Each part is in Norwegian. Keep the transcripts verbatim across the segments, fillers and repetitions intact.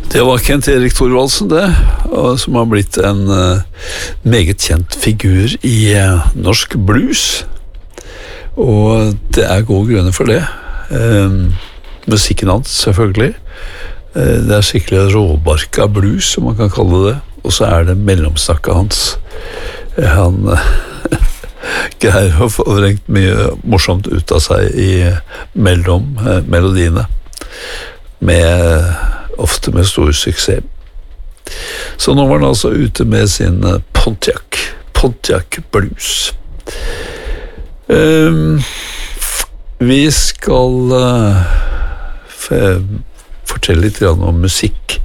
Det var Kent Erik Thorvaldsen, det, som har blitt en uh, meget kjent figur i uh, norsk blues. Og det er gode grunner for det. Uh, musikken hans, selvfølgelig. Uh, det er skikkelig råbarka blues, som man kan kalle det. Og så er det mellomsnakket hans. Uh, han uh, greier å få vrengt mye morsomt ut av seg i uh, mellom uh, melodiene. Med ofte med stor suksess. Så nå var han altså ute med sin Pontiac, Pontiac Blues. Um, vi skal uh, fortelle litt om musikk.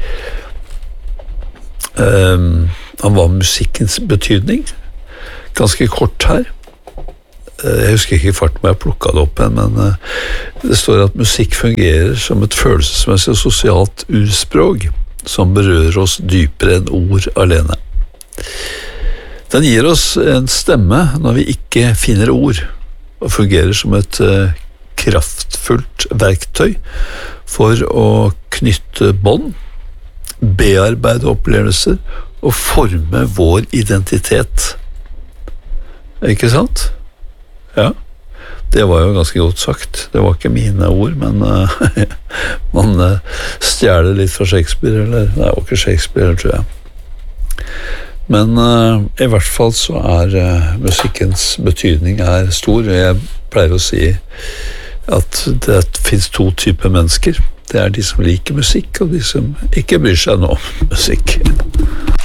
Um, han var musikkens betydning. Ganske kort her. Jeg husker ikke fart med jeg plukket det opp igjen, men det står at musikk fungerer som et følelsesmessig og sosialt urspråk som berører oss dypere enn ord alene. Den gir oss en stemme når vi ikke finner ord, og fungerer som et kraftfullt verktøy for å knytte bånd, bearbeide opplevelser og forme vår identitet. Ikke sant? Ja, det var jo ganske godt sagt. Det var ikke mine ord, men uh, man uh, stjæler litt fra Shakespeare, eller det var ikke Shakespeare, tror jeg. Men uh, i hvert fall så er uh, musikkens betydning er stor. Jeg pleier å si at det finnes to typer mennesker. Det er de som liker musikk, og de som ikke bryr seg noe om musikk.